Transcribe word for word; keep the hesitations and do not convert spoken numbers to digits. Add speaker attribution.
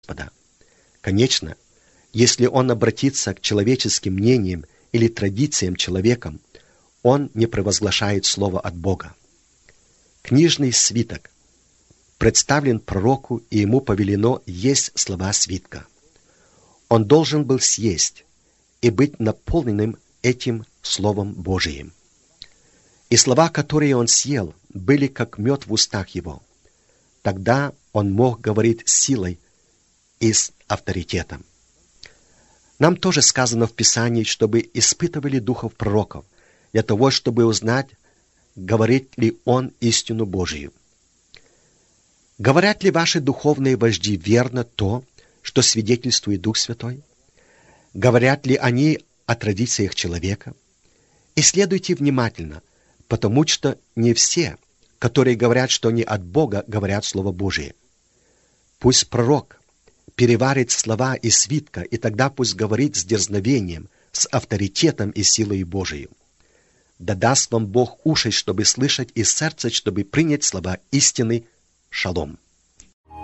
Speaker 1: Господа. Конечно, если он обратится к человеческим мнениям или традициям человеком, он не провозглашает слово от Бога. Книжный свиток представлен пророку, и ему повелено есть слова свитка. Он должен был съесть и быть наполненным этим Словом Божиим. И слова, которые он съел, были как мед в устах его. Тогда он мог говорить с силой и с авторитетом. Нам тоже сказано в Писании, чтобы испытывали духов пророков, для того, чтобы узнать, говорит ли он истину Божию. Говорят ли ваши духовные вожди верно то, что свидетельствует Дух Святой? Говорят ли они о традициях человека? Исследуйте внимательно, потому что не все, которые говорят, что они от Бога, говорят Слово Божие. Пусть пророк переварит слова из свитка, и тогда пусть говорит с дерзновением, с авторитетом и силой Божией. Да даст вам Бог уши, чтобы слышать, и сердце, чтобы принять слова истины. Шалом.